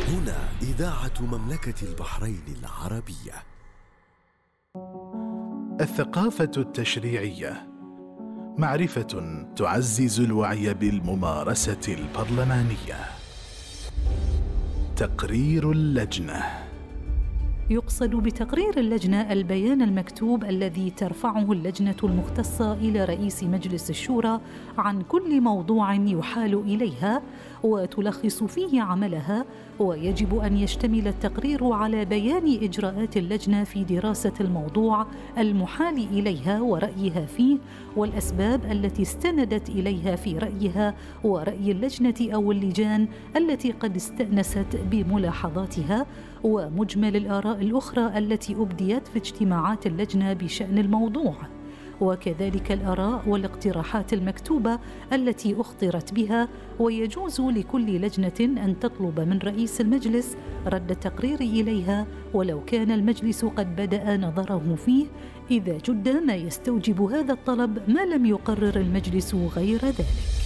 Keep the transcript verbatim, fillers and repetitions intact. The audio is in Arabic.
هنا إذاعة مملكة البحرين العربية. الثقافة التشريعية معرفة تعزز الوعي بالممارسة البرلمانية. تقرير اللجنة. يقصد بتقرير اللجنة البيان المكتوب الذي ترفعه اللجنة المختصة إلى رئيس مجلس الشورى عن كل موضوع يحال إليها وتلخص فيه عملها، ويجب أن يشتمل التقرير على بيان إجراءات اللجنة في دراسة الموضوع المحال إليها ورأيها فيه، والأسباب التي استندت إليها في رأيها ورأي اللجنة أو اللجان التي قد استأنست بملاحظاتها، ومجمل الآراء الأخرى التي أبديت في اجتماعات اللجنة بشأن الموضوع، وكذلك الآراء والاقتراحات المكتوبة التي أخطرت بها. ويجوز لكل لجنة أن تطلب من رئيس المجلس رد التقرير إليها ولو كان المجلس قد بدأ نظره فيه، إذا جد ما يستوجب هذا الطلب ما لم يقرر المجلس غير ذلك.